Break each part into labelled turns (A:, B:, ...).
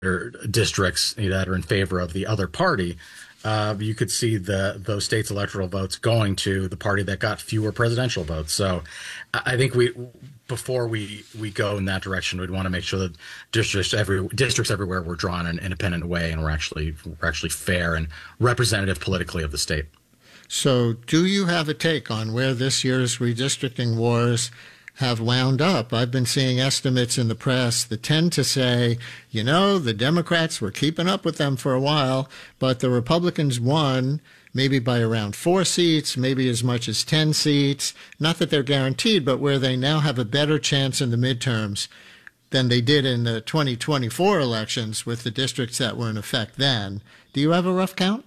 A: districts that are in favor of the other party, you could see those states' electoral votes going to the party that got fewer presidential votes. So I think before we go in that direction, we'd want to make sure that districts everywhere were drawn in an independent way and we're actually fair and representative politically of the state.
B: So do you have a take on where this year's redistricting wars have wound up? I've been seeing estimates in the press that tend to say, the Democrats were keeping up with them for a while, but the Republicans won maybe by around 4 seats, maybe as much as 10 seats. Not that they're guaranteed, but where they now have a better chance in the midterms than they did in the 2024 elections with the districts that were in effect then. Do you have a rough count?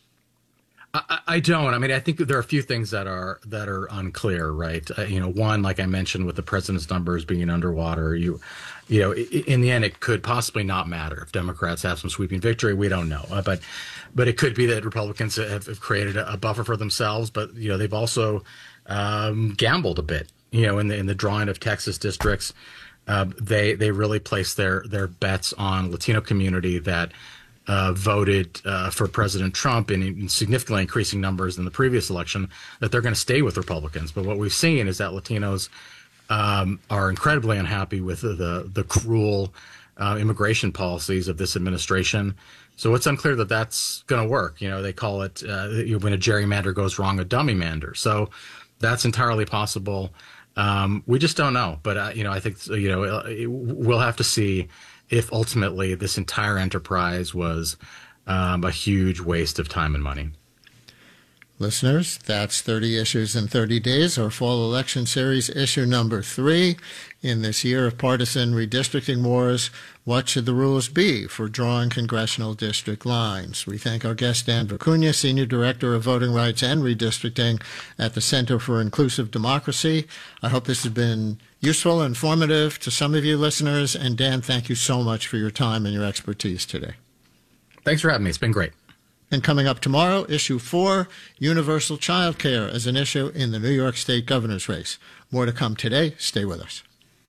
A: I don't. I mean, I think that there are a few things that are unclear, right? One, like I mentioned, with the president's numbers being underwater, in the end, it could possibly not matter if Democrats have some sweeping victory. We don't know, but it could be that Republicans have created a buffer for themselves. But they've also gambled a bit. In the drawing of Texas districts, they really placed their bets on Latino community that voted for President Trump in significantly increasing numbers than the previous election, that they're going to stay with Republicans. But what we've seen is that Latinos are incredibly unhappy with the cruel immigration policies of this administration. So it's unclear that that's going to work. They call it when a gerrymander goes wrong, a dummy-mander. So that's entirely possible. We just don't know. But I think we'll have to see if ultimately this entire enterprise was a huge waste of time and money.
B: Listeners, that's 30 Issues in 30 Days, our fall election series, issue number 3. In this year of partisan redistricting wars, what should the rules be for drawing congressional district lines? We thank our guest, Dan Vicuña, Senior Director of Voting Rights and Redistricting at the Center for Inclusive Democracy. I hope this has been useful and informative to some of you listeners. And Dan, thank you so much for your time and your expertise today.
A: Thanks for having me. It's been great.
B: And coming up tomorrow, issue 4, universal child care as an issue in the New York State governor's race. More to come today. Stay with us.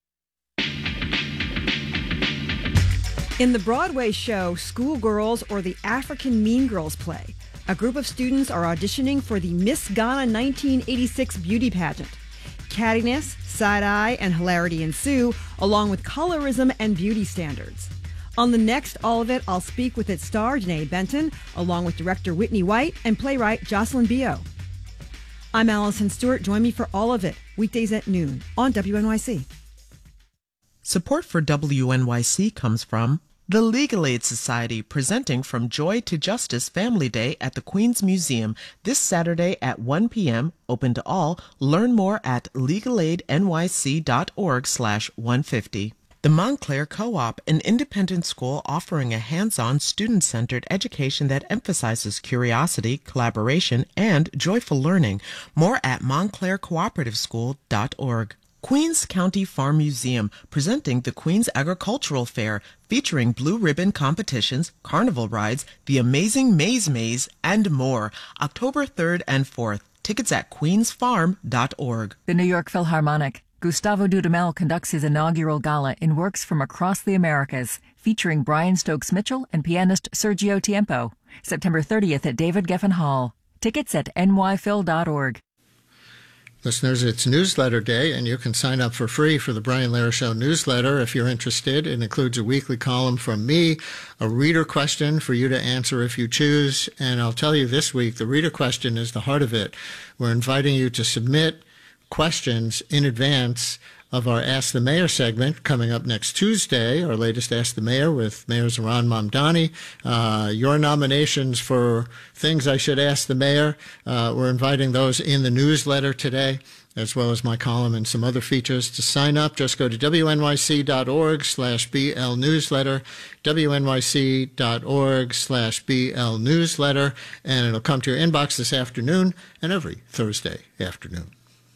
C: In the Broadway show Schoolgirls or the African Mean Girls play, a group of students are auditioning for the Miss Ghana 1986 beauty pageant. Cattiness, side-eye, and hilarity ensue, along with colorism and beauty standards. On the next All of It, I'll speak with its star, Janae Benton, along with director Whitney White and playwright Jocelyn Bio. I'm Allison Stewart. Join me for All of It, weekdays at noon on WNYC.
D: Support for WNYC comes from the Legal Aid Society, presenting From Joy to Justice Family Day at the Queens Museum this Saturday at 1 p.m., open to all. Learn more at legalaidnyc.org/150. The Montclair Co-op, an independent school offering a hands-on, student-centered education that emphasizes curiosity, collaboration, and joyful learning. More at montclaircooperativeschool.org. Queens County Farm Museum, presenting the Queens Agricultural Fair, featuring blue ribbon competitions, carnival rides, the amazing Maze Maze, and more. October 3rd and 4th. Tickets at queensfarm.org.
E: The New York Philharmonic. Gustavo Dudamel conducts his inaugural gala in works from across the Americas, featuring Brian Stokes Mitchell and pianist Sergio Tiempo. September 30th at David Geffen Hall. Tickets at nyphil.org.
B: Listeners, it's newsletter day, and you can sign up for free for the Brian Lehrer Show newsletter if you're interested. It includes a weekly column from me, a reader question for you to answer if you choose. And I'll tell you this week, the reader question is the heart of it. We're inviting you to submit questions in advance of our Ask the Mayor segment coming up next Tuesday, our latest Ask the Mayor with Mayor Zohran Mamdani. Your nominations for things I should ask the mayor, we're inviting those in the newsletter today, as well as my column and some other features. To sign up, just go to wnyc.org/BL newsletter, wnyc.org/BL newsletter, and it'll come to your inbox this afternoon and every Thursday afternoon.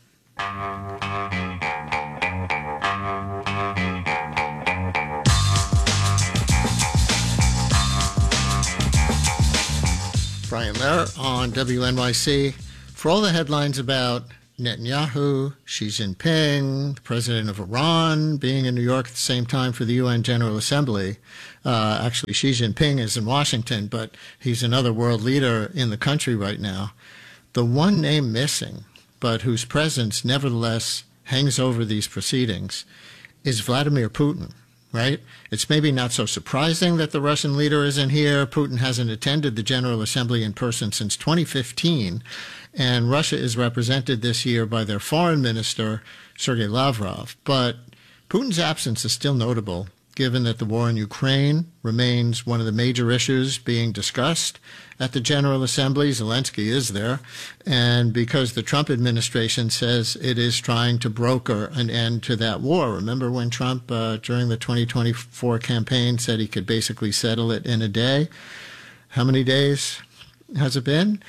B: Brian Lehrer on WNYC. For all the headlines about Netanyahu, Xi Jinping, the president of Iran, being in New York at the same time for the UN General Assembly, Actually, Xi Jinping is in Washington, but he's another world leader in the country right now. The one name missing, but whose presence nevertheless hangs over these proceedings, is Vladimir Putin, right? It's maybe not so surprising that the Russian leader isn't here. Putin hasn't attended the General Assembly in person since 2015, and Russia is represented this year by their foreign minister, Sergei Lavrov. But Putin's absence is still notable, given that the war in Ukraine remains one of the major issues being discussed at the General Assembly. Zelensky is there, and because the Trump administration says it is trying to broker an end to that war. Remember when Trump, during the 2024 campaign, said he could basically settle it in a day? How many days has it been?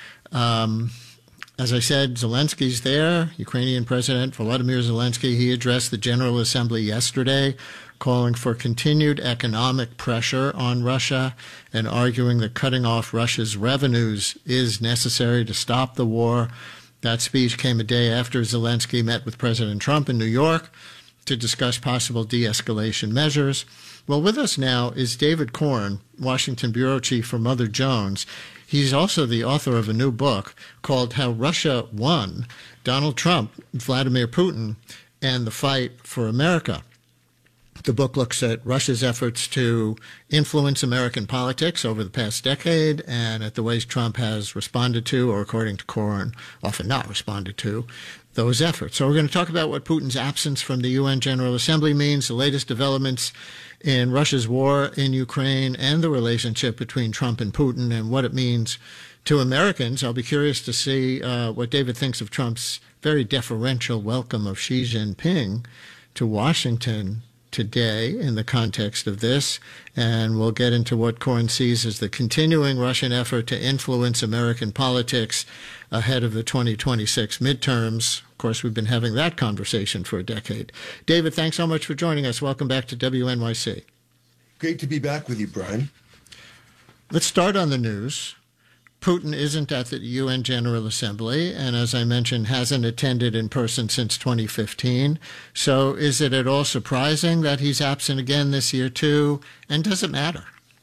B: As I said, Zelensky's there, Ukrainian President Volodymyr Zelensky. He addressed the General Assembly yesterday, calling for continued economic pressure on Russia and arguing that cutting off Russia's revenues is necessary to stop the war. That speech came a day after Zelensky met with President Trump in New York to discuss possible de-escalation measures. Well, with us now is David Corn, Washington bureau chief for Mother Jones. He's also the author of a new book called How Russia Won, Donald Trump, Vladimir Putin, and the Fight for America. The book looks at Russia's efforts to influence American politics over the past decade and at the ways Trump has responded to, or according to Corn, often not responded to, those efforts. So we're going to talk about what Putin's absence from the UN General Assembly means, the latest developments in Russia's war in Ukraine, and the relationship between Trump and Putin and what it means to Americans. I'll be curious to see what David thinks of Trump's very deferential welcome of Xi Jinping to Washington today in the context of this, and we'll get into what Corn sees as the continuing Russian effort to influence American politics ahead of the 2026 midterms. Of course, we've been having that conversation for a decade. David, thanks so much for joining us. Welcome back to WNYC.
F: Great to be back with you, Brian.
B: Let's start on the news. Putin isn't at the UN General Assembly, and as I mentioned, hasn't attended in person since 2015. So is it at all surprising that he's absent again this year, too? And does it matter?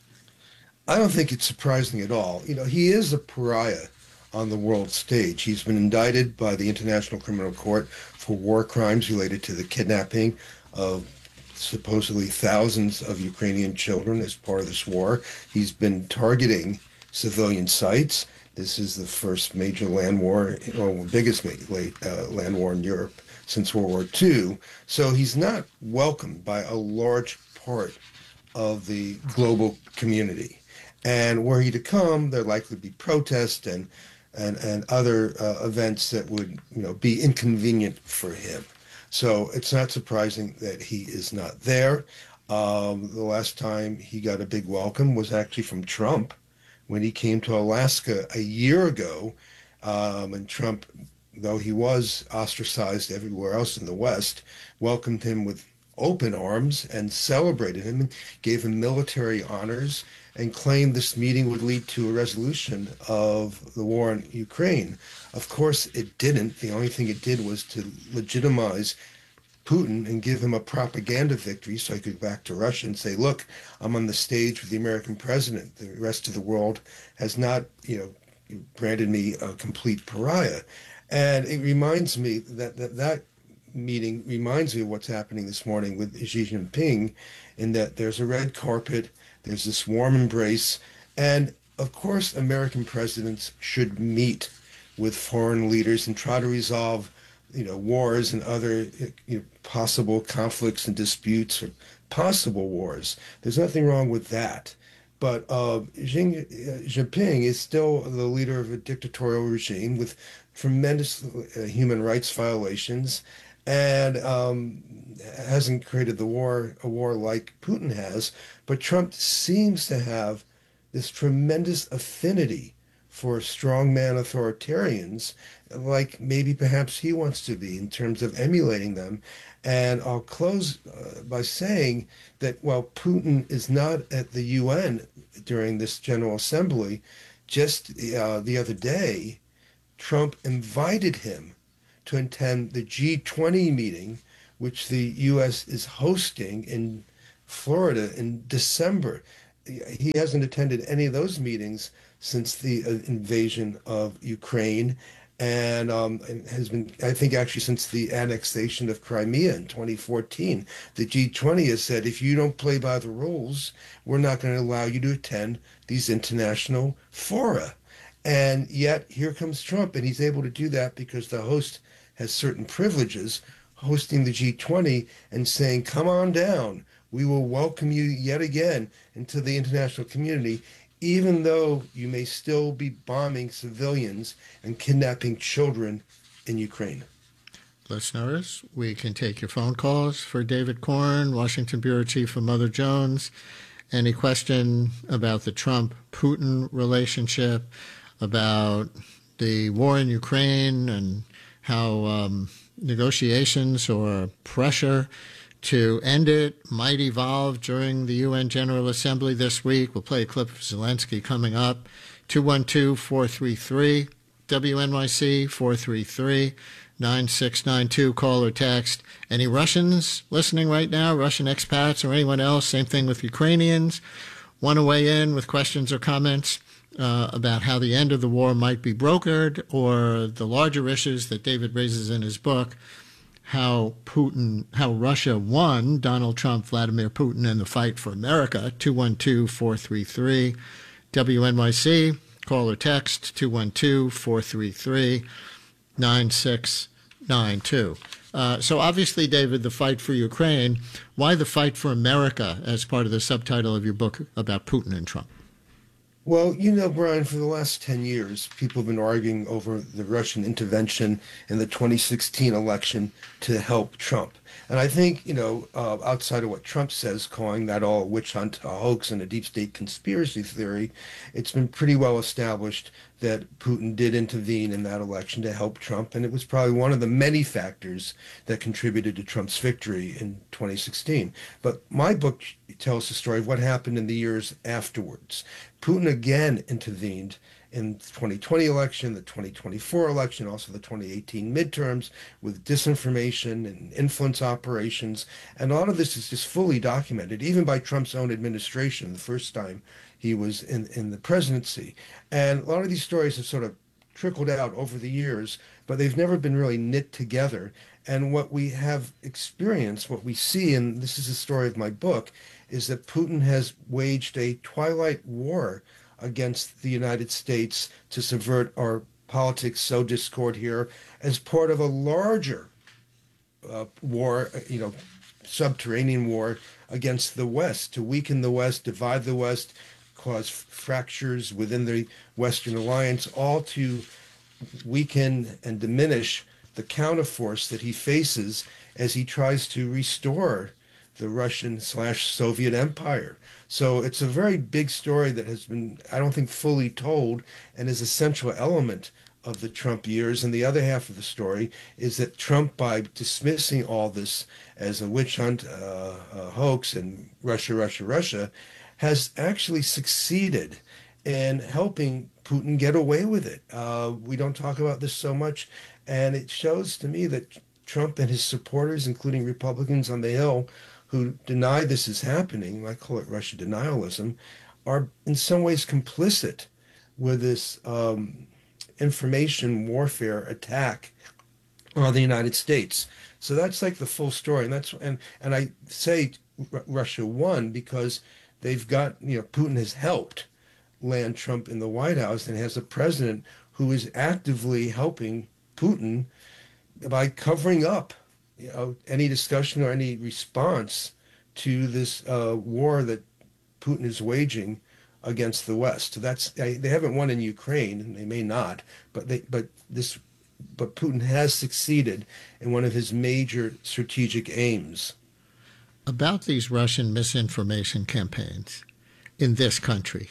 F: I don't think it's surprising at all. You know, he is a pariah on the world stage. He's been indicted by the International Criminal Court for war crimes related to the kidnapping of supposedly thousands of Ukrainian children as part of this war. He's been targeting civilian sites. This is the first major land war, or biggest land war in Europe since World War II. So he's not welcomed by a large part of the global community. And were he to come, there likely be protests and other events that would, be inconvenient for him. So it's not surprising that he is not there. The last time he got a big welcome was actually from Trump when he came to Alaska a year ago. And Trump, though he was ostracized everywhere else in the West, welcomed him with open arms and celebrated him and gave him military honors and claimed this meeting would lead to a resolution of the war in Ukraine. Of course, it didn't. The only thing it did was to legitimize Putin and give him a propaganda victory so he could go back to Russia and say, look, I'm on the stage with the American president. The rest of the world has not, branded me a complete pariah. And it reminds me that meeting reminds me of what's happening this morning with Xi Jinping, in that there's a red carpet, there's this warm embrace, and of course American presidents should meet with foreign leaders and try to resolve wars and other possible conflicts and disputes, or possible wars. There's nothing wrong with that. But Xi Jinping is still the leader of a dictatorial regime with tremendous human rights violations, and hasn't created a war like Putin has. But Trump seems to have this tremendous affinity for strongman authoritarians, like maybe perhaps he wants to be, in terms of emulating them. And I'll close by saying that while Putin is not at the UN during this General Assembly, just the other day, Trump invited him to attend the G20 meeting, which the U.S. is hosting in Florida in December. he hasn't attended any of those meetings since the invasion of Ukraine, and has been, I think, actually since the annexation of Crimea in 2014. The G20 has said, if you don't play by the rules, we're not going to allow you to attend these international fora. And yet here comes Trump, and he's able to do that because the host has certain privileges, hosting the G20 and saying, come on down. We will welcome you yet again into the international community, even though you may still be bombing civilians and kidnapping children in Ukraine.
B: Listeners, we can take your phone calls for David Corn, Washington Bureau Chief for Mother Jones. Any question about the Trump-Putin relationship, about the war in Ukraine, and how negotiations or pressure to end it might evolve during the UN General Assembly this week. We'll play a clip of Zelensky coming up. 212-433, WNYC, 433-9692. Call or text. Any Russians listening right now, Russian expats or anyone else? Same thing with Ukrainians. Want to weigh in with questions or comments about how the end of the war might be brokered, or the larger issues that David raises in his book, how Russia won Donald Trump, Vladimir Putin, and the fight for America. 212-433 WNYC. Call or text 212-433-9692. So obviously, David, the fight for Ukraine. Why the fight for America as part of the subtitle of your book about Putin and Trump?
F: Well, you know, Brian, for the last 10 years, people have been arguing over the Russian intervention in the 2016 election to help Trump. And I think, outside of what Trump says, calling that all a witch hunt, a hoax, and a deep state conspiracy theory, it's been pretty well established that Putin did intervene in that election to help Trump. And it was probably one of the many factors that contributed to Trump's victory in 2016. But my book tells the story of what happened in the years afterwards. Putin again intervened in the 2020 election, the 2024 election, also the 2018 midterms, with disinformation and influence operations. And a lot of this is just fully documented, even by Trump's own administration, the first time he was in the presidency. And a lot of these stories have sort of trickled out over the years, but they've never been really knit together. And what we have experienced, what we see, and this is the story of my book, is that Putin has waged a twilight war against the United States to subvert our politics, sow discord here, as part of a larger war, subterranean war against the West, to weaken the West, divide the West, cause fractures within the Western alliance, all to weaken and diminish the counterforce that he faces as he tries to restore the Russian/Soviet Empire. So it's a very big story that has been, I don't think, fully told, and is a central element of the Trump years. And the other half of the story is that Trump, by dismissing all this as a witch hunt, a hoax, and Russia, has actually succeeded in helping Putin get away with it. We don't talk about this so much, and it shows to me that Trump and his supporters, including Republicans on the Hill, who deny this is happening, I call it Russia denialism, are in some ways complicit with this information warfare attack on the United States. So that's like the full story, and I say Russia won because they've got, Putin has helped land Trump in the White House and has a president who is actively helping Putin by covering up any discussion or any response to this war that Putin is waging against the West. So they haven't won in Ukraine, and they may not, but Putin has succeeded in one of his major strategic aims.
B: About these Russian misinformation campaigns in this country,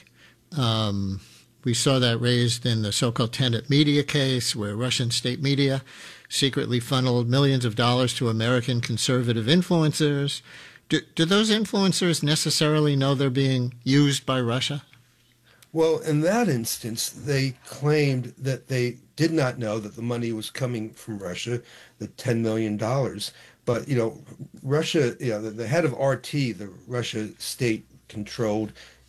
B: we saw that raised in the so-called Tenet Media case, where Russian state media secretly funneled millions of dollars to American conservative influencers. Do those influencers necessarily know they're being used by Russia?
F: Well, in that instance, they claimed that they did not know that the money was coming from Russia, the $10 million. But, Russia, the head of RT, the Russia state-controlled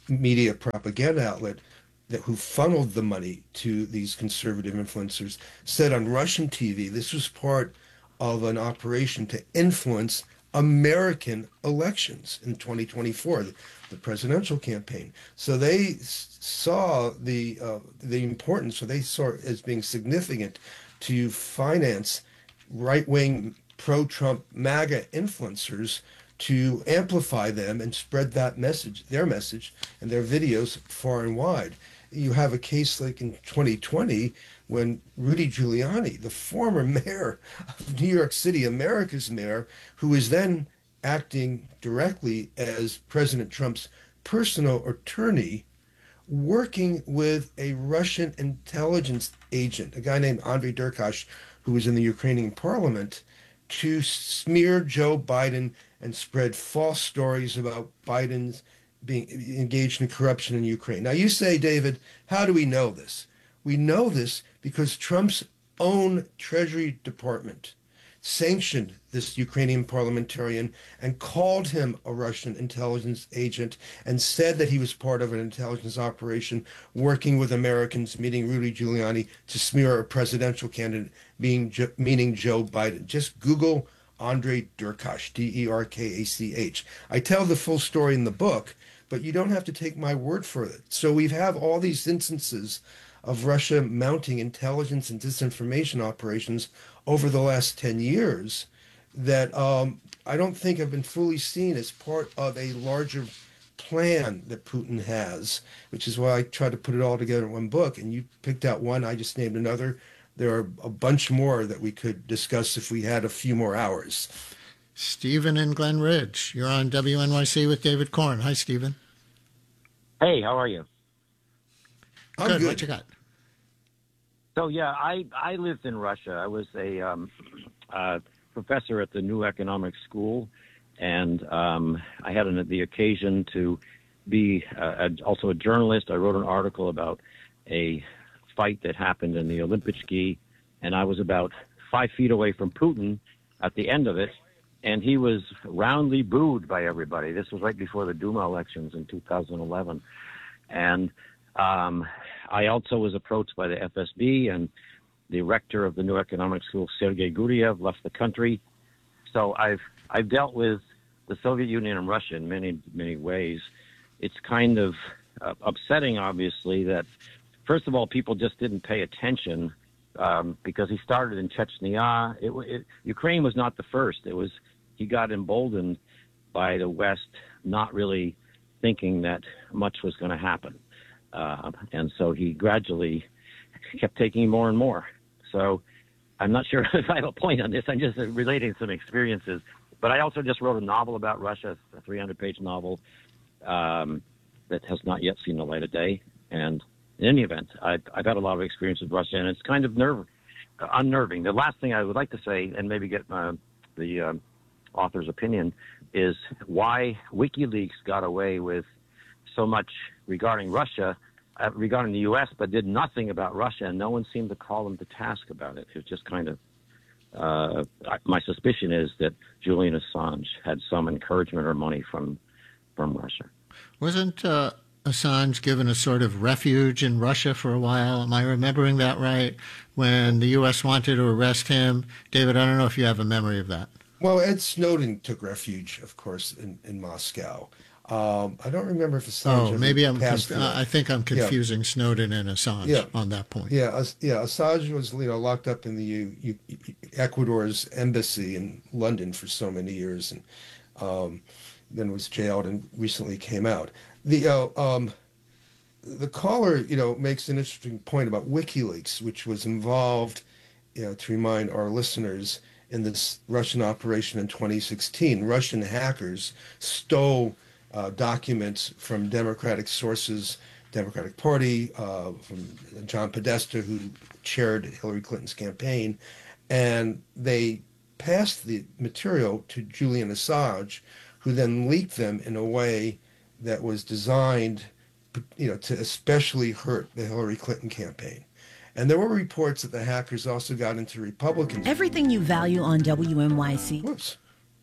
F: media propaganda outlet who funneled the money to these conservative influencers, said on Russian TV this was part of an operation to influence American elections in 2024, the presidential campaign. So they saw the importance, or they saw it as being significant to finance right-wing pro-Trump MAGA influencers to amplify them and spread that message, their message and their videos far and wide. You have a case like in 2020 when Rudy Giuliani, the former mayor of New York City, America's mayor, who was then acting directly as President Trump's personal attorney, working with a Russian intelligence agent, a guy named Andrei Derkach, who was in the Ukrainian parliament, to smear Joe Biden and spread false stories about Biden's being engaged in corruption in Ukraine. Now you say, David, how do we know this? We know this because Trump's own Treasury Department sanctioned this Ukrainian parliamentarian and called him a Russian intelligence agent and said that he was part of an intelligence operation working with Americans, meaning Rudy Giuliani, to smear a presidential candidate, meaning Joe Biden. Just Google Andrei Derkach, D-E-R-K-A-C-H. I tell the full story in the book, but you don't have to take my word for it. So we have all these instances of Russia mounting intelligence and disinformation operations over the last 10 years that I don't think have been fully seen as part of a larger plan that Putin has, which is why I tried to put it all together in one book. And you picked out one, I just named another. There are a bunch more that we could discuss if we had a few more hours.
B: Stephen in Glen Ridge, you're on WNYC with David Corn. Hi, Stephen.
G: Hey, how are you?
F: I'm good.
B: What you got?
G: So, yeah, I lived in Russia. I was a professor at the New Economic School, and I had the occasion to be also a journalist. I wrote an article about a fight that happened in the Olympijski, and I was about 5 feet away from Putin at the end of it, and he was roundly booed by everybody. This was right before the Duma elections in 2011. And I also was approached by the FSB, and the rector of the New Economic School, Sergei Guriev, left the country. So I've dealt with the Soviet Union and Russia in many ways. It's kind of upsetting, obviously, that first of all, people just didn't pay attention because he started in Chechnya. Ukraine was not the first. He got emboldened by the West not really thinking that much was going to happen. And so he gradually kept taking more and more. So I'm not sure if I have a point on this. I'm just relating some experiences. But I also just wrote a novel about Russia, a 300-page novel that has not yet seen the light of day. And in any event, I've had a lot of experience with Russia, and it's kind of unnerving. The last thing I would like to say, and maybe get the author's opinion, is why WikiLeaks got away with so much regarding Russia, regarding the U.S., but did nothing about Russia, and no one seemed to call them to task about it. It was just kind of, my suspicion is that Julian Assange had some encouragement or money from Russia.
B: Wasn't Assange given a sort of refuge in Russia for a while? Am I remembering that right? When the U.S. wanted to arrest him? David, I don't know if you have a memory of that.
F: Well, Ed Snowden took refuge, of course, in Moscow. I don't remember if Assange.
B: Oh, maybe I think I'm confusing Snowden and Assange on that point.
F: Yeah, Assange was locked up in the Ecuador's embassy in London for so many years, and then was jailed and recently came out. The caller makes an interesting point about WikiLeaks, which was involved, to remind our listeners, in this Russian operation in 2016. Russian hackers stole documents from Democratic sources, Democratic Party, from John Podesta, who chaired Hillary Clinton's campaign, and they passed the material to Julian Assange, who then leaked them in a way that was designed, to especially hurt the Hillary Clinton campaign. And there were reports that the hackers also got into Republicans.
H: Everything you value on WNYC.
F: Whoops.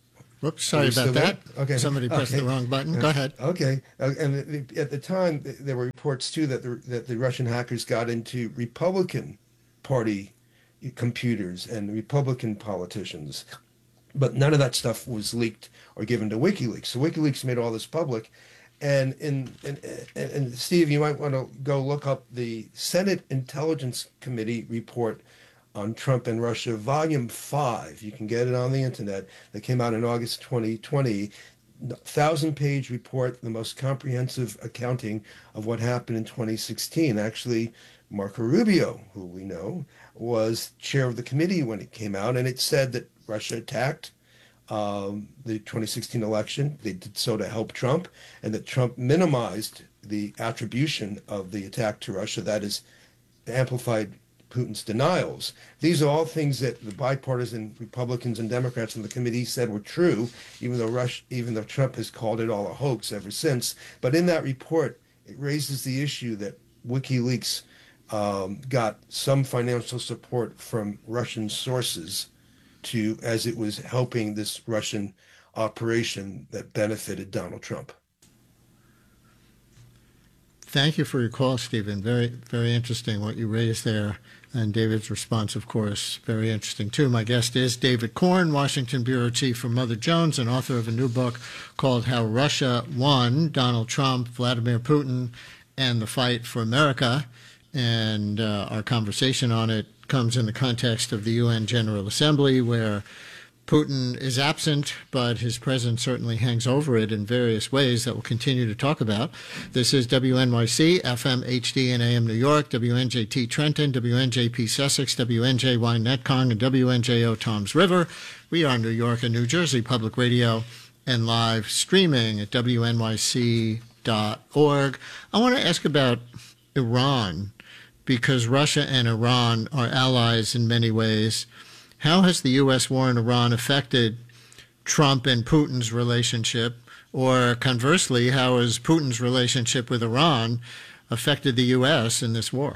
B: Whoops, sorry about that.
F: Okay.
B: Somebody pressed the wrong button. Go ahead.
F: Okay. And at the time, there were reports, too, that the Russian hackers got into Republican Party computers and Republican politicians. But none of that stuff was leaked or given to WikiLeaks. So WikiLeaks made all this public. And Steve, you might want to go look up the Senate Intelligence Committee report on Trump and Russia, Volume 5. You can get it on the internet. That came out in August 2020. 1,000-page report, the most comprehensive accounting of what happened in 2016. Actually, Marco Rubio, who we know, was chair of the committee when it came out, and it said that Russia attacked the 2016 election. They did so to help Trump, and that Trump minimized the attribution of the attack to Russia, that is, amplified Putin's denials. These are all things that the bipartisan Republicans and Democrats in the committee said were true, even though Trump has called it all a hoax ever since. But in that report, it raises the issue that WikiLeaks got some financial support from Russian sources as it was helping this Russian operation that benefited Donald Trump.
B: Thank you for your call, Stephen. Very, very interesting what you raised there. And David's response, of course, very interesting, too. My guest is David Corn, Washington Bureau Chief for Mother Jones, and author of a new book called How Russia Won, Donald Trump, Vladimir Putin, and the Fight for America. And our conversation on it comes in the context of the UN General Assembly, where Putin is absent, but his presence certainly hangs over it in various ways that we'll continue to talk about. This is WNYC, FM, HD, and AM New York, WNJT Trenton, WNJP Sussex, WNJY Netcong, and WNJO Toms River. We are New York and New Jersey Public Radio and live streaming at WNYC.org. I want to ask about Iran, because Russia and Iran are allies in many ways. How has the U.S. war in Iran affected Trump and Putin's relationship? Or conversely, how has Putin's relationship with Iran affected the U.S. in this war?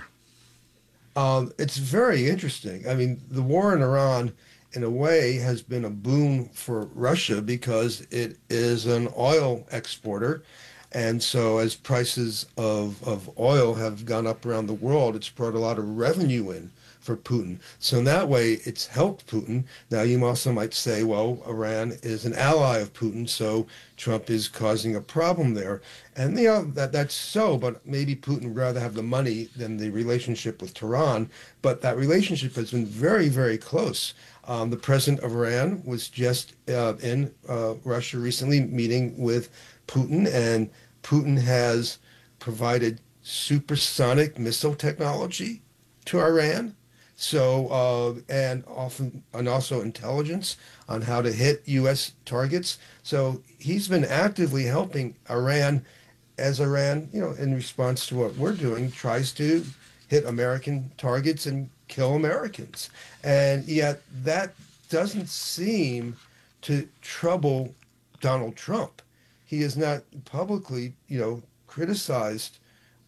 F: It's very interesting. I mean, the war in Iran, in a way, has been a boon for Russia because it is an oil exporter. And so as prices of oil have gone up around the world, it's brought a lot of revenue in for Putin. So in that way, it's helped Putin. Now, you also might say, well, Iran is an ally of Putin, so Trump is causing a problem there. And that's so, but maybe Putin would rather have the money than the relationship with Tehran. But that relationship has been very, very close. The president of Iran was just in Russia recently meeting with Putin, and Putin has provided supersonic missile technology to Iran. So and also intelligence on how to hit U.S. targets. So he's been actively helping Iran, as Iran, in response to what we're doing, tries to hit American targets and kill Americans. And yet that doesn't seem to trouble Donald Trump. He has not publicly, criticized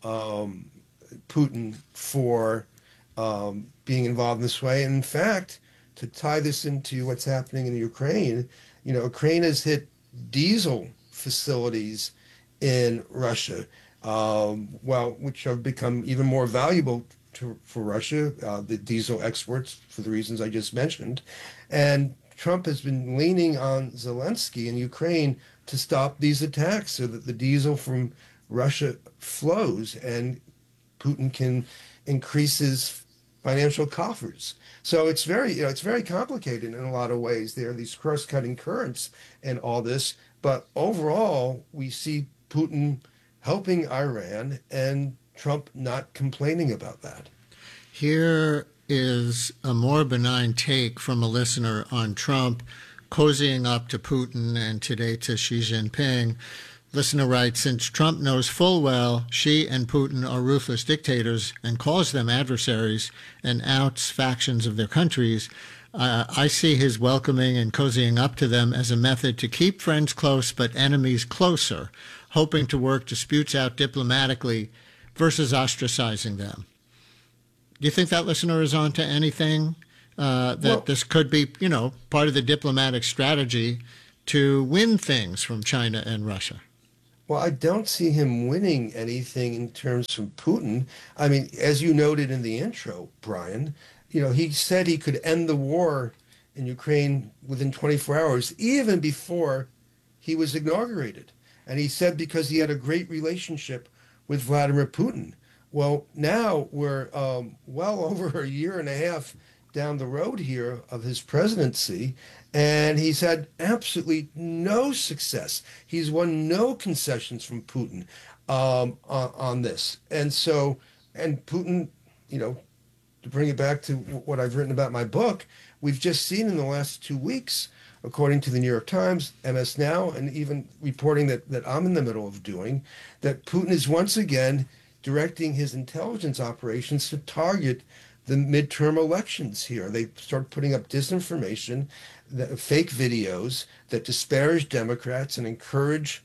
F: Putin for being involved in this way. And in fact, to tie this into what's happening in Ukraine, Ukraine has hit diesel facilities in Russia, which have become even more valuable for Russia, the diesel exports, for the reasons I just mentioned. And Trump has been leaning on Zelensky in Ukraine to stop these attacks so that the diesel from Russia flows and Putin can increase his financial coffers. So it's very complicated in a lot of ways. There are these cross-cutting currents in all this, but overall we see Putin helping Iran and Trump not complaining about that.
B: Here is a more benign take from a listener on Trump cozying up to Putin and today to Xi Jinping. Listener writes, since Trump knows full well Xi and Putin are ruthless dictators and calls them adversaries and outs factions of their countries, I see his welcoming and cozying up to them as a method to keep friends close but enemies closer, hoping to work disputes out diplomatically versus ostracizing them. Do you think that listener is on to anything? This could be, part of the diplomatic strategy to win things from China and Russia?
F: Well, I don't see him winning anything in terms from Putin. I mean, as you noted in the intro, Brian, he said he could end the war in Ukraine within 24 hours, even before he was inaugurated. And he said because he had a great relationship with Vladimir Putin. Well, now we're well over a year and a half down the road here of his presidency, and he's had absolutely no success. He's won no concessions from Putin on this. And Putin, to bring it back to what I've written about in my book, we've just seen in the last 2 weeks, according to the New York Times, MS Now, and even reporting that I'm in the middle of doing, that Putin is once again directing his intelligence operations to target the midterm elections here. They start putting up disinformation, fake videos that disparage Democrats and encourage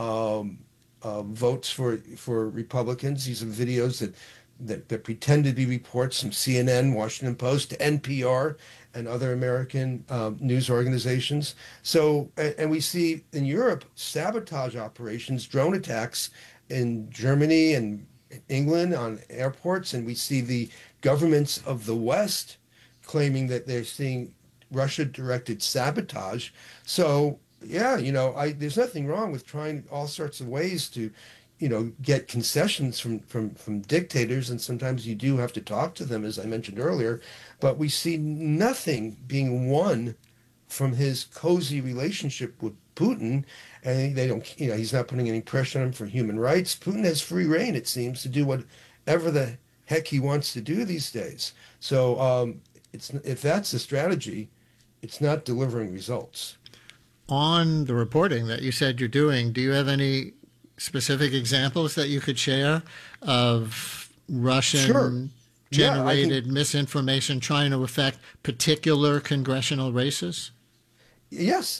F: votes for Republicans. These are videos that pretend to be reports from CNN, Washington Post, NPR, and other American news organizations. So, and we see in Europe sabotage operations, drone attacks in Germany and England on airports, and we see the governments of the West claiming that they're seeing Russia-directed sabotage. So, yeah, there's nothing wrong with trying all sorts of ways to, get concessions from dictators, and sometimes you do have to talk to them, as I mentioned earlier. But we see nothing being won from his cozy relationship with Putin, and they don't, he's not putting any pressure on him for human rights. Putin has free reign, it seems, to do whatever the heck he wants to do these days. So if that's the strategy, it's not delivering results.
B: On the reporting that you said you're doing, do you have any specific examples that you could share of Russian generated misinformation trying to affect particular congressional races?
F: Yes.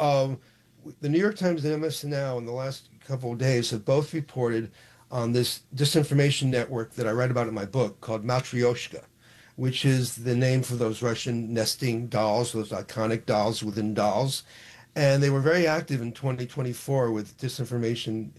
F: The New York Times and MS Now in the last couple of days have both reported on this disinformation network that I write about in my book called Matryoshka, which is the name for those Russian nesting dolls, those iconic dolls within dolls. And they were very active in 2024 with disinformation,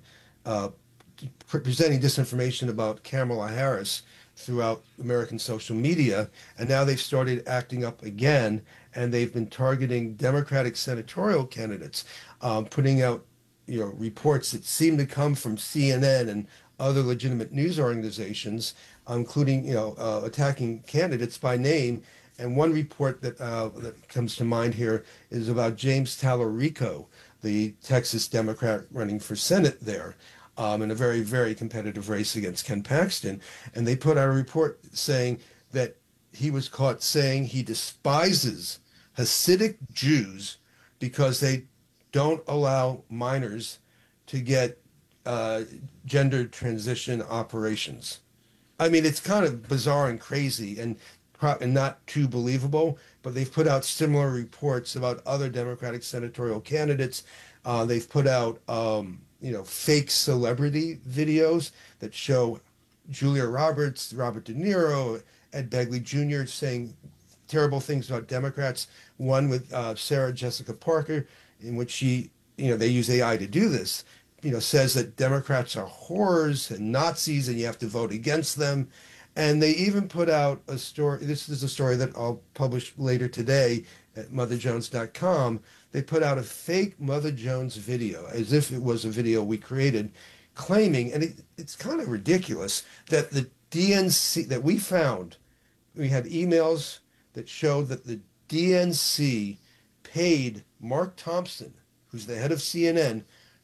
F: presenting disinformation about Kamala Harris throughout American social media. And now they've started acting up again, and they've been targeting Democratic senatorial candidates, putting out reports that seem to come from CNN and other legitimate news organizations, including attacking candidates by name. And one report that comes to mind here is about James Tallarico, the Texas Democrat running for Senate there, in a very, very competitive race against Ken Paxton. And they put out a report saying that he was caught saying he despises Hasidic Jews because they don't allow minors to get gender transition operations. I mean, it's kind of bizarre and crazy and not too believable, but they've put out similar reports about other Democratic senatorial candidates. They've put out, fake celebrity videos that show Julia Roberts, Robert De Niro, Ed Begley Jr. saying terrible things about Democrats. One with Sarah Jessica Parker, in which they use AI to do this, says that Democrats are whores and Nazis and you have to vote against them. And they even put out a story. This is a story that I'll publish later today at motherjones.com. They put out a fake Mother Jones video, as if it was a video we created, claiming, and it's kind of ridiculous, that the DNC, that we found, we had emails that showed that the DNC paid Mark Thompson, who's the head of CNN,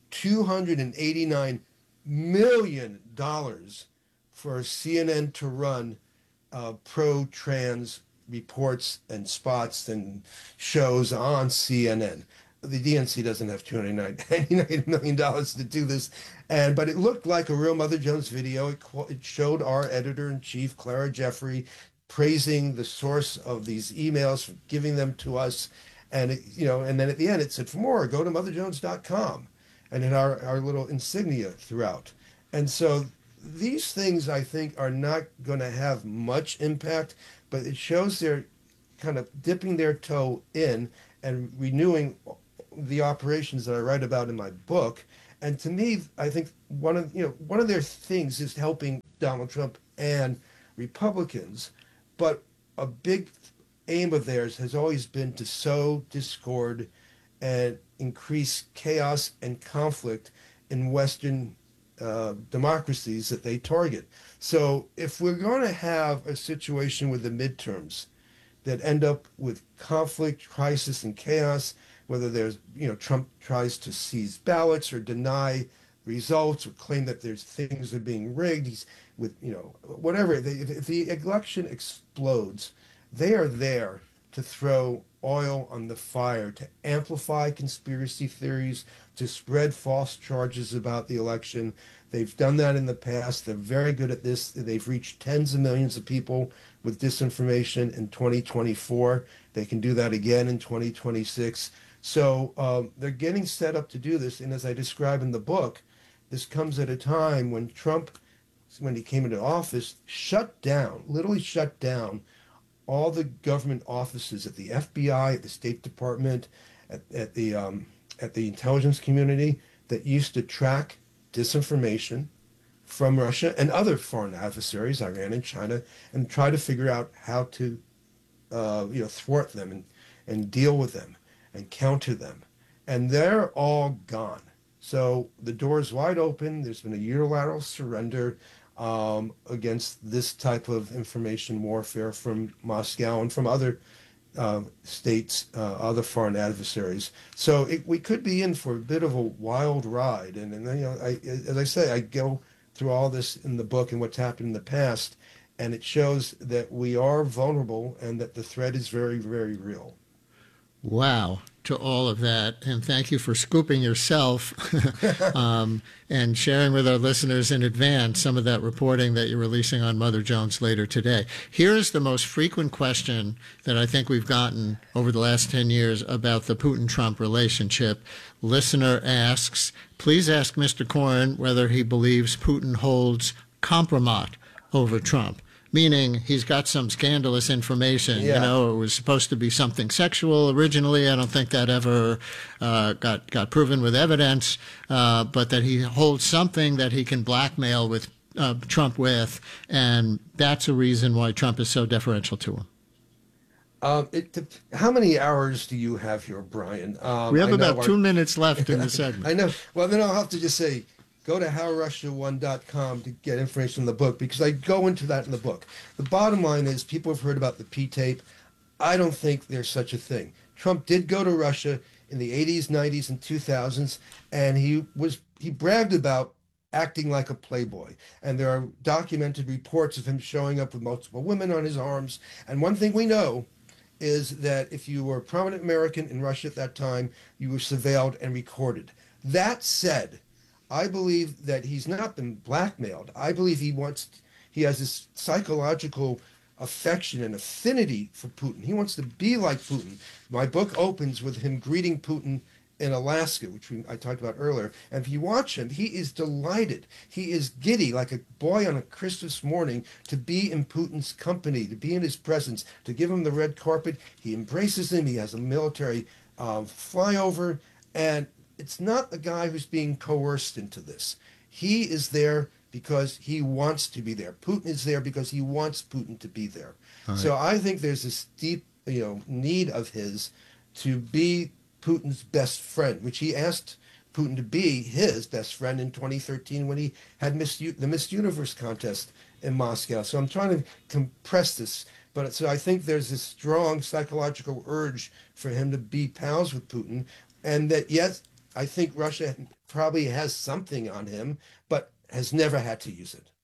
F: $289 million for CNN to run pro-trans reports and spots and shows on CNN. The DNC doesn't have $289 million to do this, but it looked like a real Mother Jones video. It showed our editor-in-chief, Clara Jeffrey, praising the source of these emails, giving them to us, and and then at the end it said, "For more, go to motherjones.com," and it had our little insignia throughout. And so these things, I think, are not going to have much impact, but it shows they're kind of dipping their toe in and renewing the operations that I write about in my book. And to me, I think one of their things is helping Donald Trump and Republicans, but a big aim of theirs has always been to sow discord and increase chaos and conflict in Western democracies that they target. So if we're going to have a situation with the midterms that end up with conflict, crisis, and chaos, whether there's, Trump tries to seize ballots or deny results or claim that there's things that are being rigged, he's with, whatever. If the election explodes, they are there to throw oil on the fire, to amplify conspiracy theories, to spread false charges about the election. They've done that in the past. They're very good at this. They've reached tens of millions of people with disinformation in 2024. They can do that again in 2026. So they're getting set up to do this. And as I describe in the book, this comes at a time when Trump, when he came into office, literally shut down all the government offices at the FBI, at the State Department, at the intelligence community that used to track disinformation from Russia and other foreign adversaries, Iran and China, and try to figure out how to thwart them and deal with them and counter them. And they're all gone. So the door is wide open. There's been a unilateral surrender against this type of information warfare from Moscow and from other states, other foreign adversaries. So we could be in for a bit of a wild ride. And as I say, I go through all this in the book and what's happened in the past, and it shows that we are vulnerable and that the threat is very, very real.
B: Wow, to all of that. And thank you for scooping yourself and sharing with our listeners in advance some of that reporting that you're releasing on Mother Jones later today. Here's the most frequent question that I think we've gotten over the last 10 years about the Putin-Trump relationship. Listener asks, please ask Mr. Corn whether he believes Putin holds compromat over Trump. Meaning he's got some scandalous information. Yeah. It was supposed to be something sexual originally. I don't think that ever got proven with evidence, but that he holds something that he can blackmail with Trump with, and that's a reason why Trump is so deferential to him.
F: How many hours do you have here, Brian?
B: We have about 2 minutes left in the segment.
F: I know. Well, then I'll have to just say, go to HowRussia1.com to get information on the book, because I go into that in the book. The bottom line is people have heard about the P-tape. I don't think there's such a thing. Trump did go to Russia in the 80s, 90s, and 2000s, and he bragged about acting like a playboy. And there are documented reports of him showing up with multiple women on his arms. And one thing we know is that if you were a prominent American in Russia at that time, you were surveilled and recorded. That said, I believe that he's not been blackmailed. I believe he has this psychological affection and affinity for Putin. He wants to be like Putin. My book opens with him greeting Putin in Alaska, which I talked about earlier. And if you watch him, he is delighted. He is giddy, like a boy on a Christmas morning, to be in Putin's company, to be in his presence, to give him the red carpet. He embraces him. He has a military flyover. And it's not a guy who's being coerced into this. He is there because he wants to be there. Putin is there because he wants Putin to be there. Right. So I think there's this deep, need of his to be Putin's best friend, which he asked Putin to be his best friend in 2013 when he had the Miss Universe contest in Moscow. So I'm trying to compress this. So I think there's this strong psychological urge for him to be pals with Putin, and that, yes, I think Russia probably has something on him, but has never had to use it.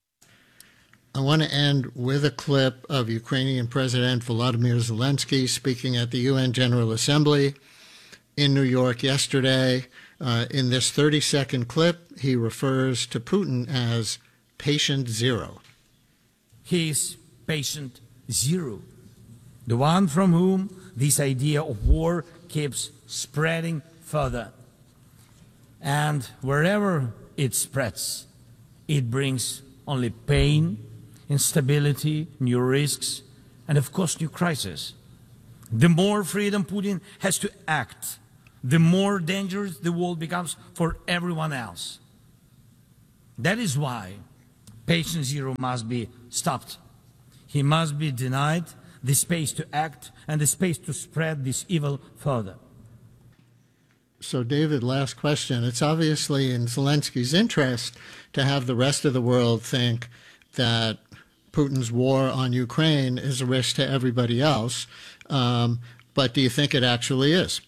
B: I want to end with a clip of Ukrainian President Volodymyr Zelensky speaking at the UN General Assembly in New York yesterday. In this 30-second clip, he refers to Putin as patient zero.
H: He is patient zero, the one from whom this idea of war keeps spreading further. And wherever it spreads, it brings only pain, instability, new risks, and of course new crises. The more freedom Putin has to act, the more dangerous the world becomes for everyone else. That is why patient zero must be stopped. He must be denied the space to act and the space to spread this evil further.
B: So, David, last question. It's obviously in Zelensky's interest to have the rest of the world think that Putin's war on Ukraine is a risk to everybody else. But do you think it actually is?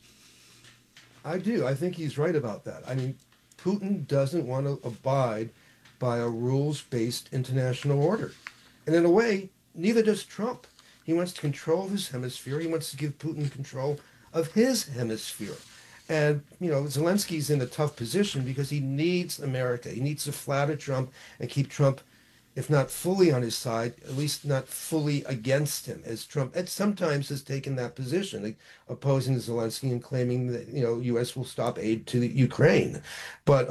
F: I do. I think he's right about that. I mean, Putin doesn't want to abide by a rules-based international order. And in a way, neither does Trump. He wants to control his hemisphere. He wants to give Putin control of his hemisphere. And, Zelensky's in a tough position because he needs America. He needs to flatter Trump and keep Trump, if not fully on his side, at least not fully against him, as Trump sometimes has taken that position, like opposing Zelensky and claiming that, U.S. will stop aid to Ukraine. But,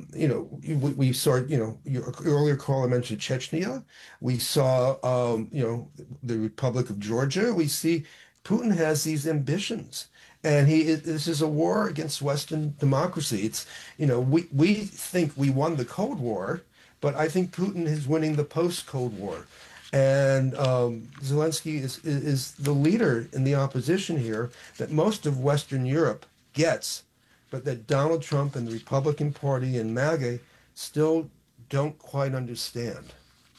F: we saw, your earlier caller mentioned Chechnya. We saw, the Republic of Georgia. We see Putin has these ambitions. And this is a war against Western democracy. It's, we think we won the Cold War, but I think Putin is winning the post-Cold War. And Zelensky is the leader in the opposition here that most of Western Europe gets, but that Donald Trump and the Republican Party and MAGA still don't quite understand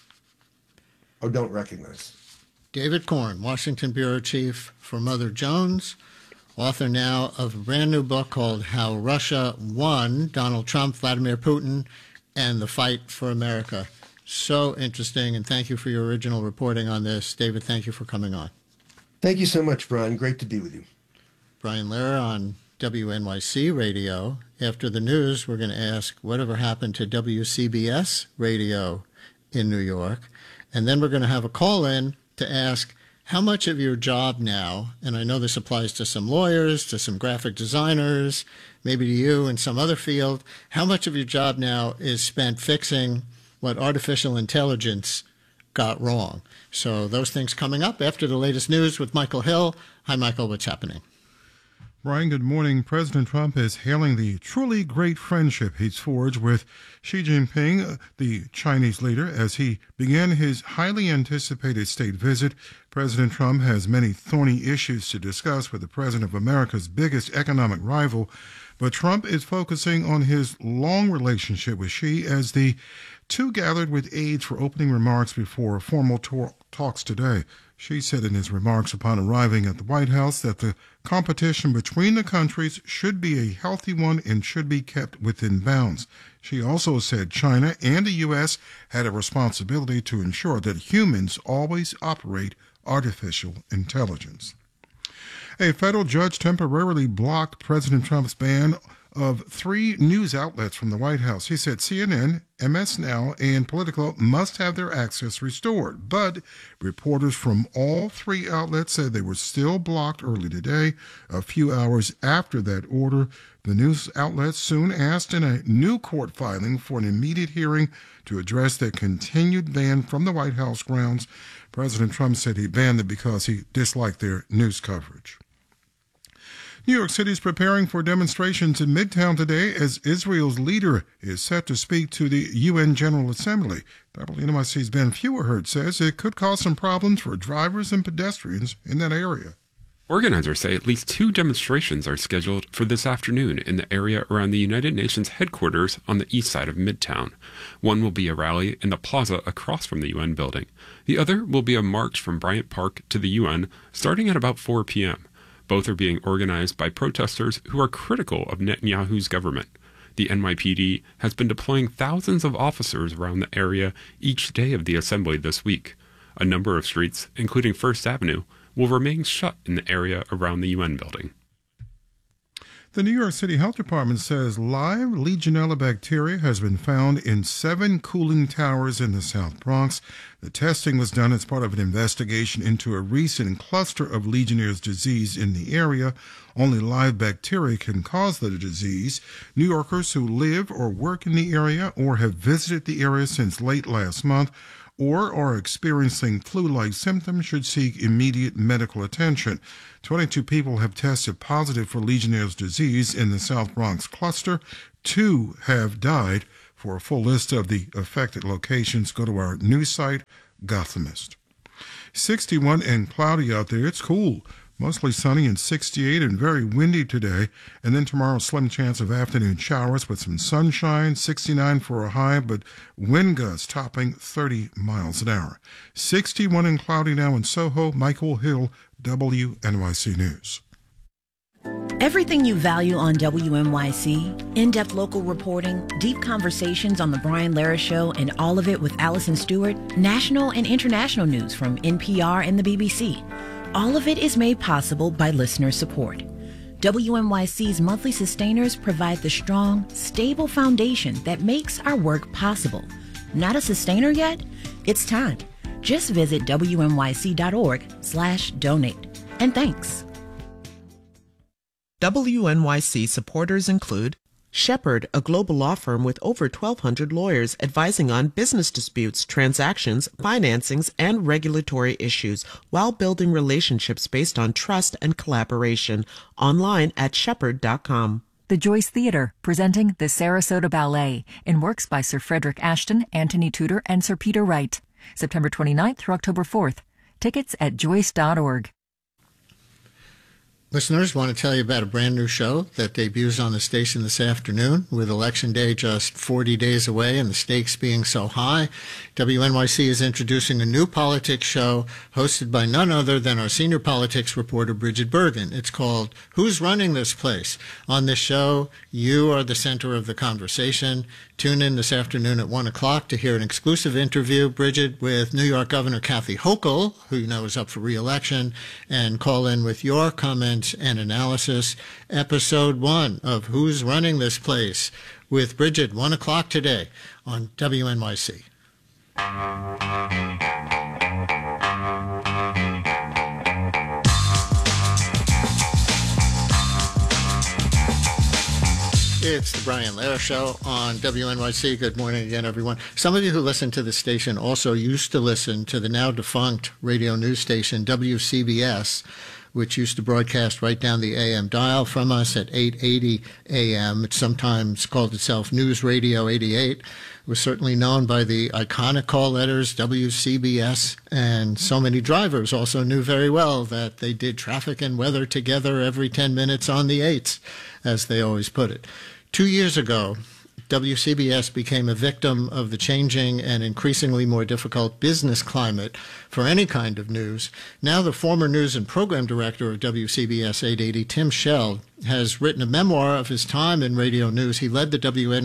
F: or don't recognize.
B: David Corn, Washington Bureau Chief for Mother Jones, author now of a brand new book called How Russia Won, Donald Trump, Vladimir Putin, and the Fight for America. So interesting, and thank you for your original reporting on this. David, thank you for coming on.
F: Thank you so much, Brian. Great to be with you.
B: Brian Lehrer on WNYC Radio. After the news, we're going to ask whatever happened to WCBS Radio in New York. And then we're going to have a call-in to ask how much of your job now, and I know this applies to some lawyers, to some graphic designers, maybe to you in some other field, how much of your job now is spent fixing what artificial intelligence got wrong? So those things coming up after the latest news with Michael Hill. Hi, Michael. What's happening?
I: Brian, good morning. President Trump is hailing the truly great friendship he's forged with Xi Jinping, the Chinese leader, as he began his highly anticipated state visit. President Trump has many thorny issues to discuss with the president of America's biggest economic rival, but Trump is focusing on his long relationship with Xi as the two gathered with aides for opening remarks before formal talks today. Xi said in his remarks upon arriving at the White House that the competition between the countries should be a healthy one and should be kept within bounds. Xi also said China and the U.S. had a responsibility to ensure that humans always operate artificial intelligence. A federal judge temporarily blocked President Trump's ban of 3 news outlets from the White House. He said CNN, MS Now, and Politico must have their access restored. But reporters from all 3 outlets said they were still blocked early today. A few hours after that order, the news outlets soon asked in a new court filing for an immediate hearing to address their continued ban from the White House grounds. President Trump said he banned them because he disliked their news coverage. New York City is preparing for demonstrations in Midtown today as Israel's leader is set to speak to the UN General Assembly. WNYC's Ben Feuerherd says it could cause some problems for drivers and pedestrians in that area.
J: Organizers say at least 2 demonstrations are scheduled for this afternoon in the area around the United Nations headquarters on the east side of Midtown. One will be a rally in the plaza across from the UN building. The other will be a march from Bryant Park to the UN starting at about 4 p.m. Both are being organized by protesters who are critical of Netanyahu's government. The NYPD has been deploying thousands of officers around the area each day of the assembly this week. A number of streets, including First Avenue, will remain shut in the area around the UN building.
I: The New York City Health Department says live Legionella bacteria has been found in 7 cooling towers in the South Bronx. The testing was done as part of an investigation into a recent cluster of Legionnaire's disease in the area. Only live bacteria can cause the disease. New Yorkers who live or work in the area or have visited the area since late last month or are experiencing flu-like symptoms should seek immediate medical attention. 22 people have tested positive for Legionnaire's disease in the South Bronx cluster. 2 have died. For a full list of the affected locations, go to our news site, Gothamist. 61 and cloudy out there. It's cool. Mostly sunny and 68 and very windy today. And then tomorrow, slim chance of afternoon showers with some sunshine, 69 for a high, but wind gusts topping 30 miles an hour. 61 and cloudy now in Soho. Michael Hill, WNYC News.
K: Everything you value on WNYC, in-depth local reporting, deep conversations on The Brian Lara Show, and all of it with Allison Stewart, national and international news from NPR and the BBC. All of it is made possible by listener support. WNYC's monthly sustainers provide the strong, stable foundation that makes our work possible. Not a sustainer yet? It's time. Just visit WNYC.org/donate. And thanks.
D: WNYC supporters include Shepherd, a global law firm with over 1,200 lawyers advising on business disputes, transactions, financings, and regulatory issues while building relationships based on trust and collaboration. Online at shepherd.com.
E: The Joyce Theatre, presenting the Sarasota Ballet in works by Sir Frederick Ashton, Anthony Tudor, and Sir Peter Wright. September 29th through October 4th. Tickets at joyce.org.
B: Listeners, want to tell you about a brand new show that debuts on the station this afternoon. With Election Day just 40 days away and the stakes being so high, WNYC is introducing a new politics show hosted by none other than our senior politics reporter, Bridget Bergen. It's called Who's Running This Place? On this show, you are the center of the conversation. Tune in this afternoon at 1 o'clock to hear an exclusive interview, Bridget, with New York Governor Kathy Hochul, who you know is up for re-election, and call in with your comments and analysis. Episode 1 of Who's Running This Place with Bridget, 1 o'clock today on WNYC. It's the Brian Lara Show on WNYC. Good morning again, everyone. Some of you who listen to the station also used to listen to the now defunct radio news station WCBS, which used to broadcast right down the AM dial from us at 880 AM. It sometimes called itself News Radio 88. It was certainly known by the iconic call letters WCBS, and so many drivers also knew very well that they did traffic and weather together every 10 minutes on the 8s, as they always put it. 2 years ago, WCBS became a victim of the changing and increasingly more difficult business climate for any kind of news. Now the former news and program director of WCBS 880, Tim Sheld, has written a memoir of his time in radio news. He led the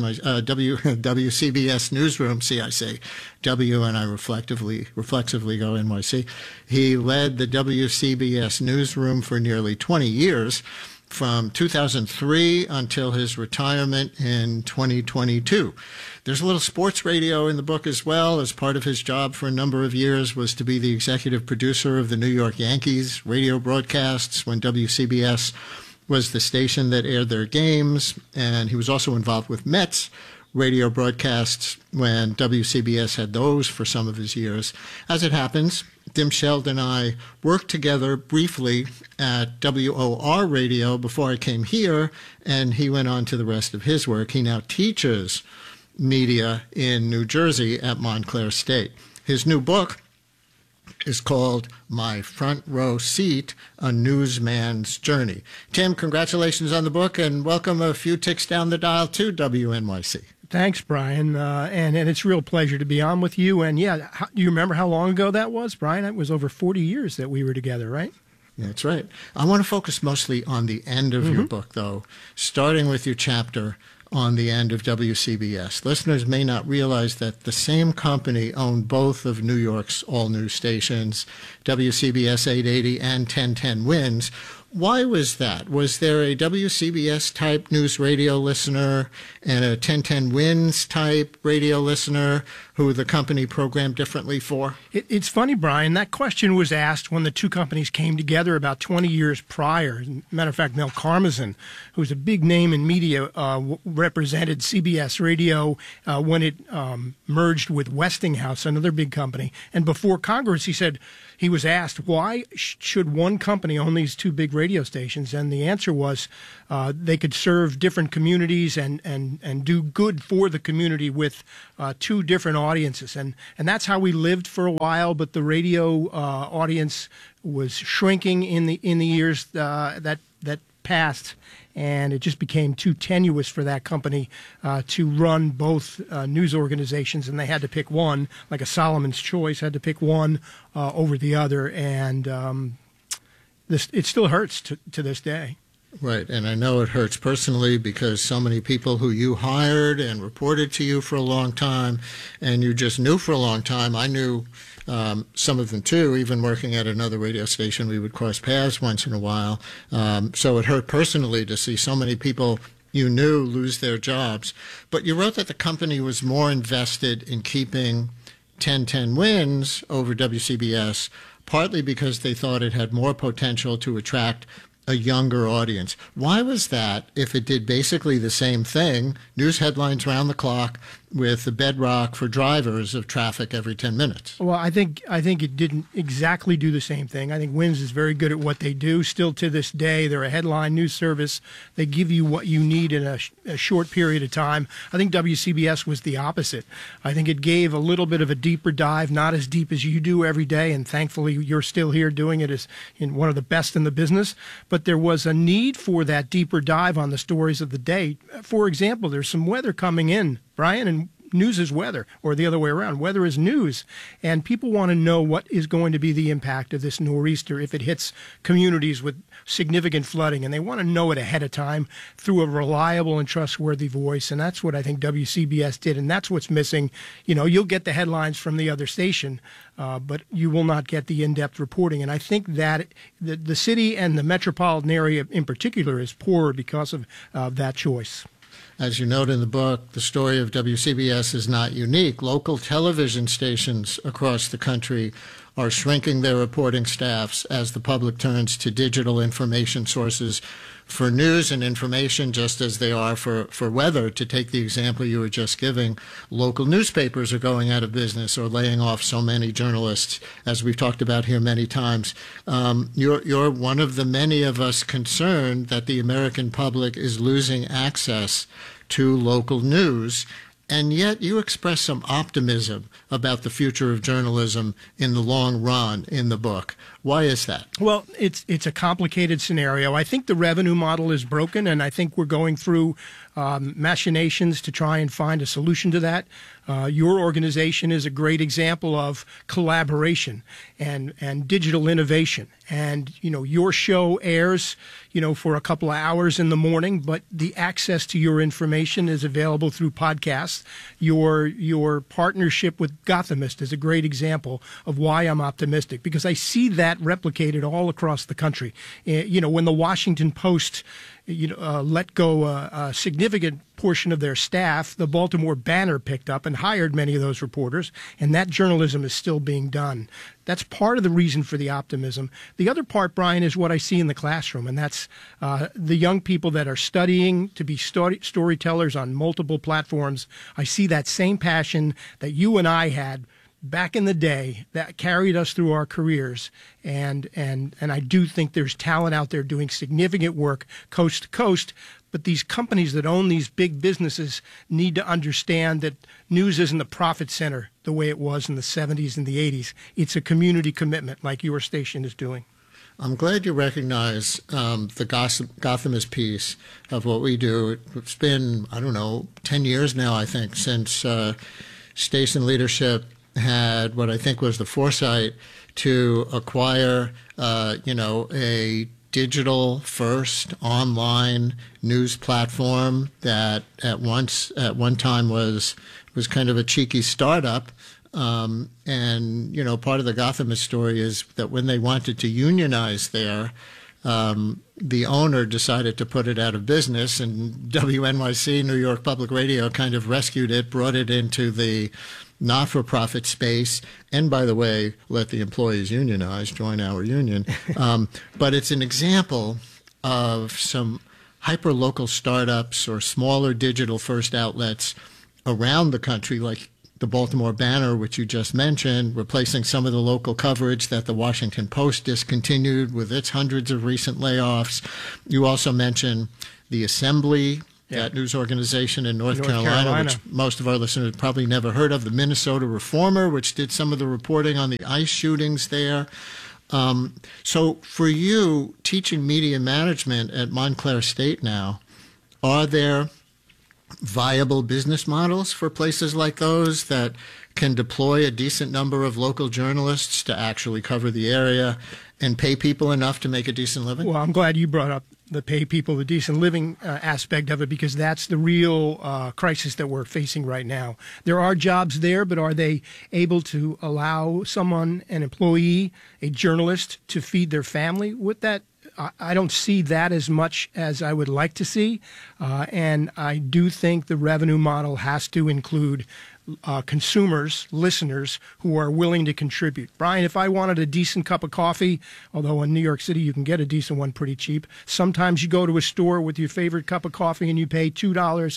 B: WCBS newsroom, see, I say W and I reflexively go NYC. He led the WCBS newsroom for nearly 20 years. From 2003 until his retirement in 2022. There's a little sports radio in the book as well. As part of his job for a number of years was to be the executive producer of the New York Yankees radio broadcasts when WCBS was the station that aired their games. And he was also involved with Mets radio broadcasts when WCBS had those for some of his years. As it happens, Tim Sheld and I worked together briefly at WOR Radio before I came here, and he went on to the rest of his work. He now teaches media in New Jersey at Montclair State. His new book is called My Front Row Seat, A Newsman's Journey. Tim, congratulations on the book, and welcome a few ticks down the dial to WNYC.
L: Thanks, Brian, and it's a real pleasure to be on with you. And yeah, do you remember how long ago that was, Brian? It was over 40 years that we were together, right?
B: That's right. I want to focus mostly on the end of your book, though, starting with your chapter on the end of WCBS. Listeners may not realize that the same company owned both of New York's all-news stations, WCBS 880 and 1010 WINS. Why was that? Was there a WCBS type news radio listener and a 1010 WINS type radio listener who the company programmed differently for?
L: It's funny, Brian, that question was asked when the two companies came together about 20 years prior. As a matter of fact, Mel Karmazin, who's a big name in media, represented CBS Radio when it merged with Westinghouse, another big company. And before Congress, he was asked, why should one company own these two big radio stations? And the answer was they could serve different communities and do good for the community with two different audiences. And that's how we lived for a while, but the radio audience was shrinking in the years that passed, and it just became too tenuous for that company to run both news organizations, and they had to pick one, like a Solomon's Choice, had to pick one over the other, and it still hurts to this day.
B: Right, and I know it hurts personally because so many people who you hired and reported to you for a long time, and you just knew for a long time. I knew some of them too, even working at another radio station. We would cross paths once in a while. So it hurt personally to see so many people you knew lose their jobs. But you wrote that the company was more invested in keeping 1010 WINS over WCBS, partly because they thought it had more potential to attract a younger audience. Why was that if it did basically the same thing, news headlines round the clock, with the bedrock for drivers of traffic every 10 minutes?
L: Well, I think it didn't exactly do the same thing. I think WINS is very good at what they do. Still to this day, they're a headline news service. They give you what you need in a short period of time. I think WCBS was the opposite. I think it gave a little bit of a deeper dive, not as deep as you do every day, and thankfully you're still here doing it as in one of the best in the business. But there was a need for that deeper dive on the stories of the day. For example, there's some weather coming in, Brian, and news is weather, or the other way around. Weather is news, and people want to know what is going to be the impact of this nor'easter if it hits communities with significant flooding, and they want to know it ahead of time through a reliable and trustworthy voice, and that's what I think WCBS did, and that's what's missing. You'll get the headlines from the other station, but you will not get the in-depth reporting, and I think that the city and the metropolitan area in particular is poorer because of that choice.
B: As you note in the book, the story of WCBS is not unique. Local television stations across the country are shrinking their reporting staffs as the public turns to digital information sources for news and information, just as they are for weather. To take the example you were just giving, local newspapers are going out of business or laying off so many journalists, as we've talked about here many times. You're one of the many of us concerned that the American public is losing access to local news, and yet you express some optimism about the future of journalism in the long run in the book. Why is that?
L: Well, it's a complicated scenario. I think the revenue model is broken, and I think we're going through machinations to try and find a solution to that. Your organization is a great example of collaboration and digital innovation. And, your show airs, for a couple of hours in the morning, but the access to your information is available through podcasts. Your partnership with Gothamist is a great example of why I'm optimistic, because I see that replicated all across the country. When the Washington Post let go a significant portion of their staff, the Baltimore Banner picked up and hired many of those reporters, and that journalism is still being done. That's part of the reason for the optimism. The other part, Brian, is what I see in the classroom, and that's the young people that are studying to be storytellers on multiple platforms. I see that same passion that you and I had back in the day that carried us through our careers, and I do think there's talent out there doing significant work coast to coast. But these companies that own these big businesses need to understand that news isn't a profit center the way it was in the 70s and the 80s. It's a community commitment like your station is doing.
B: I'm glad you recognize the Gothamist piece of what we do. It's been, 10 years now, I think, since station leadership had what I think was the foresight to acquire, a digital-first online news platform that at one time was kind of a cheeky startup. And part of the Gothamist story is that when they wanted to unionize there, the owner decided to put it out of business, and WNYC, New York Public Radio, kind of rescued it, brought it into the not-for-profit space, and by the way, let the employees unionize, join our union. But it's an example of some hyper-local startups or smaller digital-first outlets around the country, like the Baltimore Banner, which you just mentioned, replacing some of the local coverage that the Washington Post discontinued with its hundreds of recent layoffs. You also mentioned the Assembly, that news organization in North Carolina, which most of our listeners probably never heard of, the Minnesota Reformer, which did some of the reporting on the ICE shootings there. So for you, teaching media management at Montclair State now, are there viable business models for places like those that can deploy a decent number of local journalists to actually cover the area and pay people enough to make a decent living?
L: Well, I'm glad you brought up the pay people the decent living aspect of it, because that's the real crisis that we're facing right now. There are jobs there, but are they able to allow someone, an employee, a journalist, to feed their family with that? I don't see that as much as I would like to see, and I do think the revenue model has to include consumers, listeners who are willing to contribute. Brian, if I wanted a decent cup of coffee, although in New York City you can get a decent one pretty cheap, sometimes you go to a store with your favorite cup of coffee and you pay $2,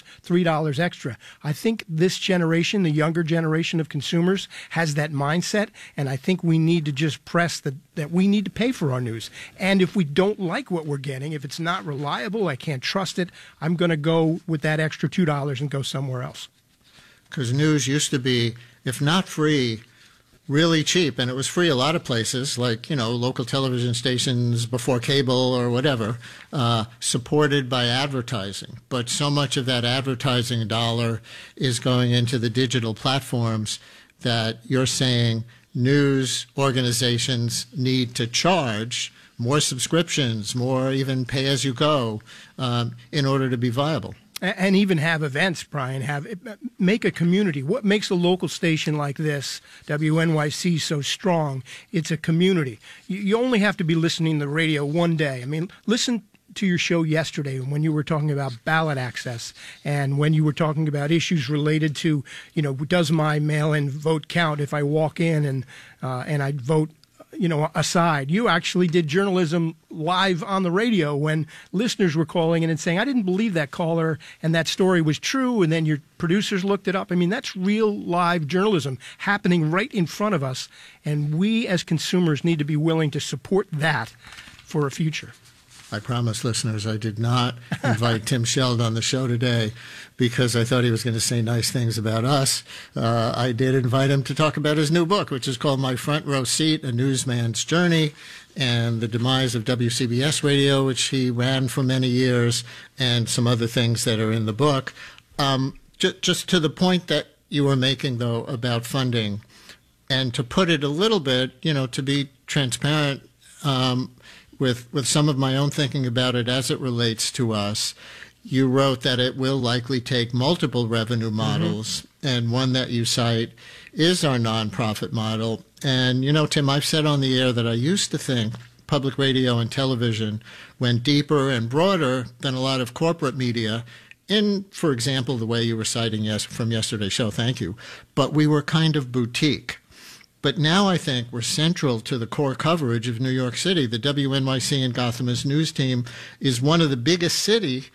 L: $3 extra. I think this generation, the younger generation of consumers, has that mindset, and I think we need to just press that we need to pay for our news. And if we don't like what we're getting, if it's not reliable, I can't trust it, I'm going to go with that extra $2 and go somewhere else.
B: Because news used to be, if not free, really cheap. And it was free a lot of places, like, local television stations before cable or whatever, supported by advertising. But so much of that advertising dollar is going into the digital platforms that you're saying news organizations need to charge more subscriptions, more even pay-as-you-go in order to be viable.
L: And even have events, Brian, make a community. What makes a local station like this, WNYC, so strong? It's a community. You only have to be listening to the radio one day. I mean, listen to your show yesterday when you were talking about ballot access and when you were talking about issues related to, does my mail-in vote count if I walk in and I vote aside. You actually did journalism live on the radio when listeners were calling in and saying, I didn't believe that caller and that story was true, and then your producers looked it up. I mean, that's real live journalism happening right in front of us, and we as consumers need to be willing to support that for a future.
B: I promise listeners I did not invite Tim Sheld on the show today because I thought he was going to say nice things about us. I did invite him to talk about his new book, which is called My Front Row Seat, A Newsman's Journey, and the demise of WCBS Radio, which he ran for many years, and some other things that are in the book. Just to the point that you were making, though, about funding, and to put it a little bit, to be transparent, with some of my own thinking about it as it relates to us, you wrote that it will likely take multiple revenue models, and one that you cite is our nonprofit model. And, Tim, I've said on the air that I used to think public radio and television went deeper and broader than a lot of corporate media in, for example, the way you were citing from yesterday's show, thank you, but we were kind of boutique. But now I think we're central to the core coverage of New York City. The WNYC and Gothamist news team is one of the biggest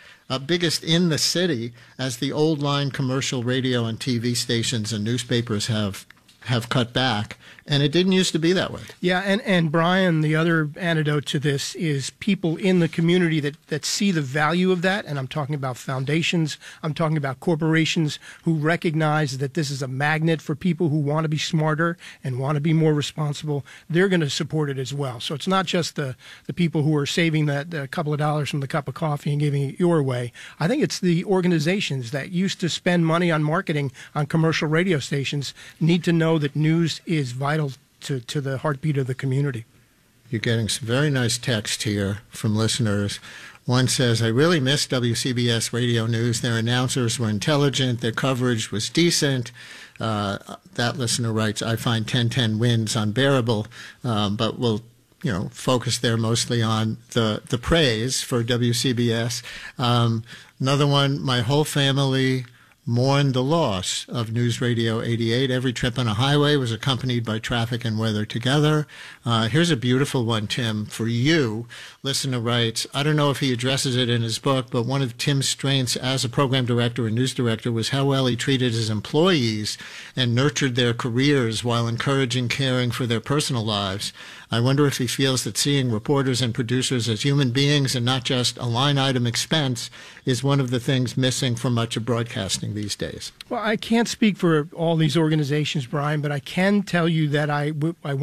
B: in the city, as the old line commercial radio and TV stations and newspapers have cut back. And it didn't used to be that way.
L: Yeah, and Brian, the other antidote to this is people in the community that see the value of that. And I'm talking about foundations. I'm talking about corporations who recognize that this is a magnet for people who want to be smarter and want to be more responsible. They're going to support it as well. So it's not just the people who are saving that couple of dollars from the cup of coffee and giving it your way. I think it's the organizations that used to spend money on marketing on commercial radio stations need to know that news is vital to the heartbeat of the community.
B: You're getting some very nice text here from listeners. One says, I really miss WCBS radio news. Their announcers were intelligent. Their coverage was decent. That listener writes, I find 10-10 wins unbearable, but we'll focused there mostly on the praise for WCBS. Another one, my whole family mourned the loss of News Radio 88. Every trip on a highway was accompanied by traffic and weather together. Here's a beautiful one, Tim, for you. Listener writes, I don't know if he addresses it in his book, but one of Tim's strengths as a program director and news director was how well he treated his employees and nurtured their careers while encouraging, caring for their personal lives. I wonder if he feels that seeing reporters and producers as human beings and not just a line item expense is one of the things missing from much of broadcasting these days.
L: Well, I can't speak for all these organizations, Brian, but I can tell you that I